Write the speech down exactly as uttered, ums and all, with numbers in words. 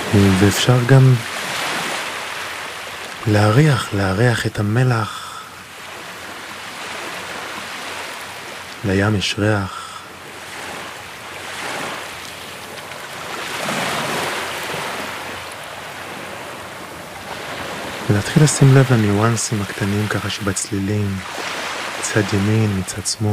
ואפשר גם להריח, להריח את המלח. לים יש ריח. ולהתחיל לשים לב לניואנסים הקטנים ככה שבצלילים, מצד ימין, מצד שמאל.